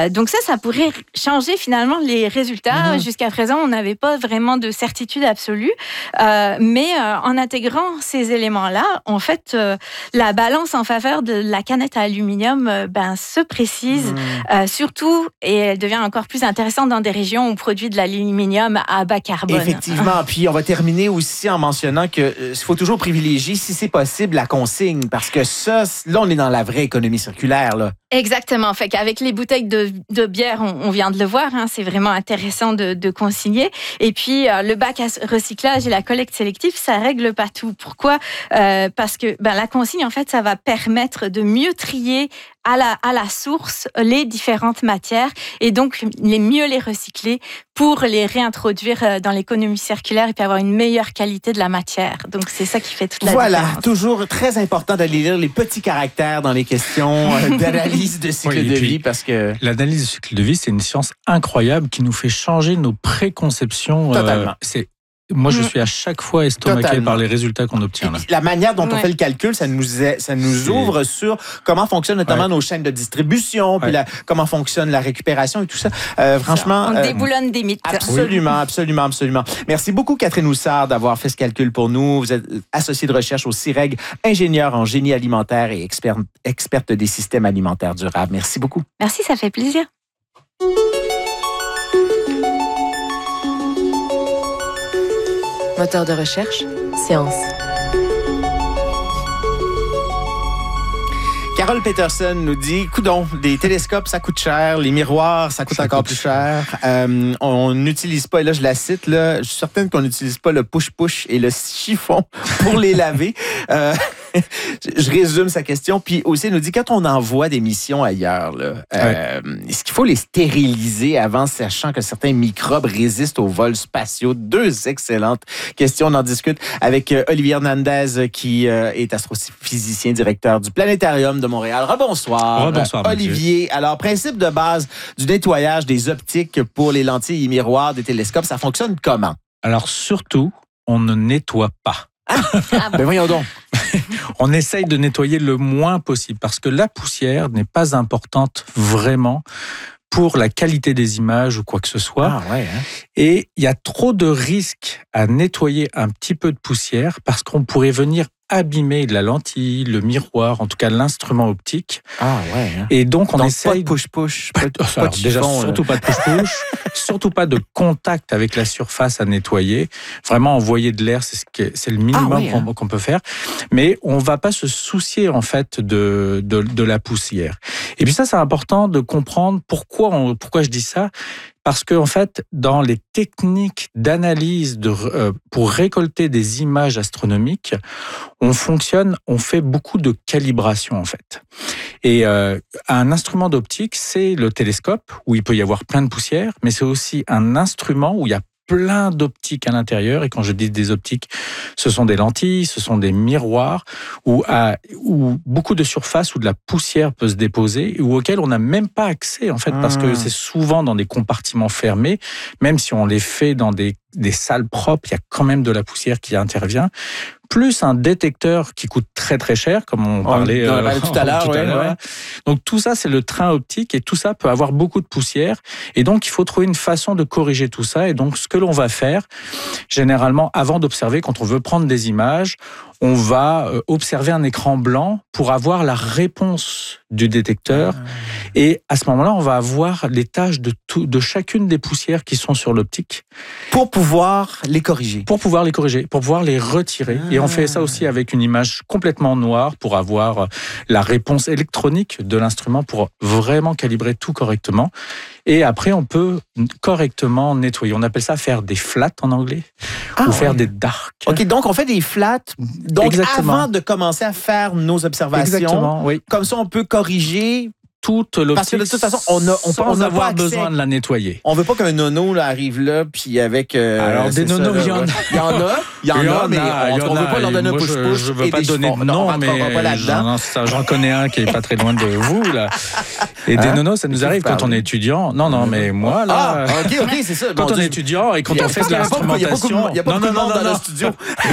Donc ça pourrait changer finalement les résultats. Jusqu'à présent, on n'avait pas vraiment de certitude absolue. Mais en intégrant ces éléments-là, en fait, la balance en faveur de la canette à aluminium se précise. Surtout, et elle devient encore plus intéressante dans des régions où on produit de l'aluminium à bas carbone. Effectivement. Puis on va terminer aussi en mentionnant qu'il faut toujours privilégier, si c'est possible, la consigne. Parce que ça, là, on est dans la vraie économie circulaire, là. Exactement. Fait qu'avec les bouteilles de bière, on vient de le voir, c'est vraiment intéressant de consigner. Et puis, le bac à recyclage et la collecte sélective, ça règle pas tout. Pourquoi? Parce que la consigne, en fait, ça va permettre de mieux trier à la source les différentes matières et donc mieux les recycler pour les réintroduire dans l'économie circulaire et puis avoir une meilleure qualité de la matière. Donc, c'est ça qui fait toute la différence. Voilà, toujours très important d'aller lire les petits caractères dans les questions d'analyse de cycle de vie parce que... L'analyse de cycle de vie, c'est une science incroyable qui nous fait changer nos préconceptions. Totalement. Moi, je suis à chaque fois estomaqué par les résultats qu'on obtient. Là. La manière dont on fait le calcul, ça nous ouvre sur comment fonctionnent notamment nos chaînes de distribution, puis comment fonctionne la récupération et tout ça. Franchement... On déboulonne des mythes. Absolument, absolument, absolument. Merci beaucoup, Catherine Houssard, d'avoir fait ce calcul pour nous. Vous êtes associée de recherche au CIREG, ingénieure en génie alimentaire et experte des systèmes alimentaires durables. Merci beaucoup. Merci, ça fait plaisir. Moteur de recherche, science. Carole Peterson nous dit, coudonc, des télescopes, ça coûte cher, les miroirs, ça coûte encore plus cher. On n'utilise pas, et là je la cite, là, je suis certaine qu'on n'utilise pas le push-push et le chiffon pour les laver. Je résume sa question. Puis aussi, elle nous dit, quand on envoie des missions ailleurs, là, est-ce qu'il faut les stériliser avant, sachant que certains microbes résistent aux vols spatiaux? Deux excellentes questions. On en discute avec Olivier Hernandez, qui est astrophysicien, directeur du Planétarium de Montréal. Rebonsoir. Rebonsoir, Olivier. Alors, principe de base du nettoyage des optiques pour les lentilles et miroirs des télescopes, ça fonctionne comment? Alors, surtout, on ne nettoie pas. Ben voyons donc. On essaye de nettoyer le moins possible parce que la poussière n'est pas importante vraiment pour la qualité des images ou quoi que ce soit. Et il y a trop de risques à nettoyer un petit peu de poussière parce qu'on pourrait venir abîmer la lentille, le miroir, en tout cas l'instrument optique. Et donc on essaye... Pas de push-push, pas de déjà, chiffon, surtout pas de push-push, surtout pas de contact avec la surface à nettoyer. Vraiment envoyer de l'air, c'est le minimum qu'on peut faire. Mais on va pas se soucier en fait de la poussière. Et puis ça, c'est important de comprendre pourquoi je dis ça. Parce que en fait, dans les techniques d'analyse pour récolter des images astronomiques, on fait beaucoup de calibration en fait. Et un instrument d'optique, c'est le télescope où il peut y avoir plein de poussière, mais c'est aussi un instrument où il y a plein d'optiques à l'intérieur. Et quand je dis des optiques, ce sont des lentilles, ce sont des miroirs où beaucoup de surface où de la poussière peut se déposer ou auxquelles on n'a même pas accès en fait parce que c'est souvent dans des compartiments fermés. Même si on les fait dans des salles propres, il y a quand même de la poussière qui intervient. Plus un détecteur qui coûte très très cher, comme on parlait tout à l'heure. Donc tout ça, c'est le train optique et tout ça peut avoir beaucoup de poussière. Et donc il faut trouver une façon de corriger tout ça. Et donc ce que l'on va faire, généralement, avant d'observer, quand on veut prendre des images, on va observer un écran blanc pour avoir la réponse du détecteur. Et à ce moment-là, on va avoir les tâches de chacune des poussières qui sont sur l'optique. Pour pouvoir les corriger. Pour pouvoir les retirer. Et on fait ça aussi avec une image complètement noire pour avoir la réponse électronique de l'instrument pour vraiment calibrer tout correctement. Et après, on peut correctement nettoyer. On appelle ça faire des flats en anglais ou faire des darks. OK, donc on fait des flats. Donc avant de commencer à faire nos observations, exactement, oui. Comme ça, on peut corriger toute l'optique. Parce que de toute façon, on n'a avoir pas accès. besoin de la nettoyer. On veut pas qu'un nono là, arrive là, puis avec... Alors, des nonos, il y en a. Il y en a, mais on veut pas leur donner un push-push. Je veux pas donner de nom, mais j'en connais un qui est pas très loin de vous, là. Et des nonos, ça nous arrive quand on est étudiant. Non, mais moi, là... OK, c'est ça. Quand on est étudiant et quand on fait de l'instrumentation... Il n'y a pas beaucoup de monde dans le studio.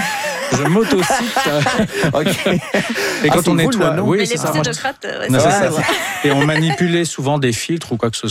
Je m'autocite. OK. Et quand on nettoie... Oui, c'est ça. Et on manipulait souvent des filtres ou quoi que ce soit.